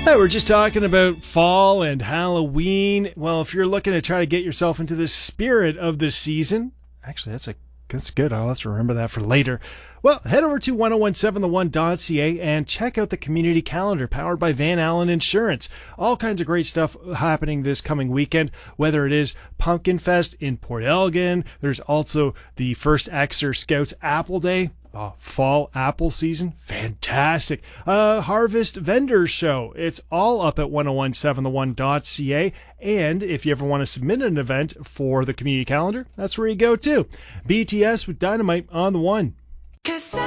Hey, we're just talking about fall and Halloween. Well, if you're looking to try to get yourself into the spirit of the season, actually, that's good. I'll have to remember that for later. Well, head over to 1017thone.ca and check out the community calendar powered by Van Allen Insurance. All kinds of great stuff happening this coming weekend, whether it is Pumpkin Fest in Port Elgin. There's also the first Exeter Scouts Apple Day. Fall apple season, fantastic. Harvest Vendors Show. It's all up at 1017thone.ca. And if you ever want to submit an event for the community calendar, that's where you go too. BTS with Dynamite on the one.